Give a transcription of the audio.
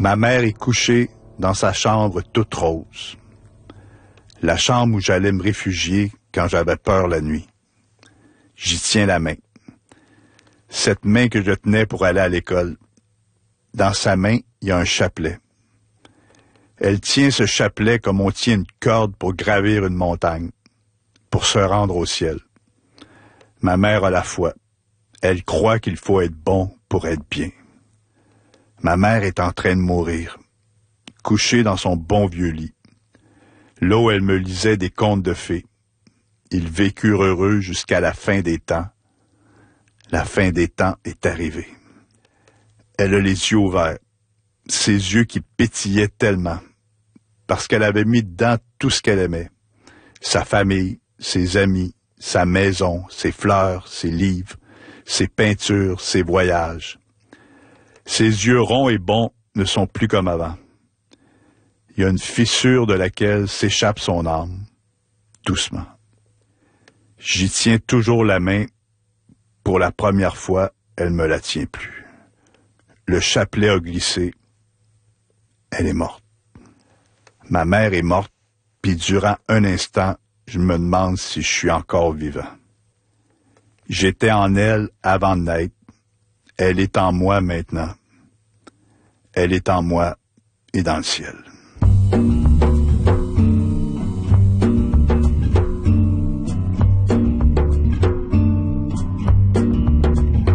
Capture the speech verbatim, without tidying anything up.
Ma mère est couchée dans sa chambre toute rose. La chambre où j'allais me réfugier quand j'avais peur la nuit. J'y tiens la main. Cette main que je tenais pour aller à l'école. Dans sa main, il y a un chapelet. Elle tient ce chapelet comme on tient une corde pour gravir une montagne, pour se rendre au ciel. Ma mère a la foi. Elle croit qu'il faut être bon pour être bien. Ma mère est en train de mourir, couchée dans son bon vieux lit. Là où elle me lisait des contes de fées. Ils vécurent heureux jusqu'à la fin des temps. La fin des temps est arrivée. Elle a les yeux ouverts, ses yeux qui pétillaient tellement, parce qu'elle avait mis dedans tout ce qu'elle aimait. Sa famille, ses amis, sa maison, ses fleurs, ses livres, ses peintures, ses voyages. Ses yeux ronds et bons ne sont plus comme avant. Il y a une fissure de laquelle s'échappe son âme, doucement. J'y tiens toujours la main. Pour la première fois, elle me la tient plus. Le chapelet a glissé. Elle est morte. Ma mère est morte, puis durant un instant, je me demande si je suis encore vivant. J'étais en elle avant de naître. Elle est en moi maintenant. Elle est en moi et dans le ciel.